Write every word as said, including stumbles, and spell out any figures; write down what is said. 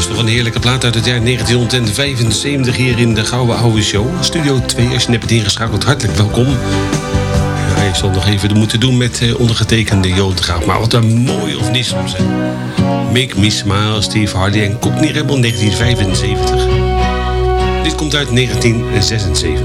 is toch een heerlijke plaat uit het jaar negentienhonderdvijfenzeventig hier in de Gouden Oude Show. Studio twee, als je net bent ingeschakeld, hartelijk welkom. Ja, ik zal nog even moeten doen met uh, ondergetekende Joodgraaf. Maar wat een mooi of niet soms, hè. Make Me Smile, Steve Hardy en Cockney Rebel negentien vijfenzeventig. Dit komt uit negentien zesenzeventig.